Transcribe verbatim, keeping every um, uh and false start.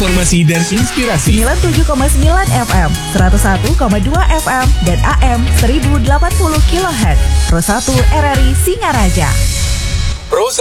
informasi dan inspirasi. sembilan puluh tujuh koma sembilan F M, seratus satu koma dua F M, dan A M seribu delapan puluh kilohertz. Pro satu R R I Singaraja. Pro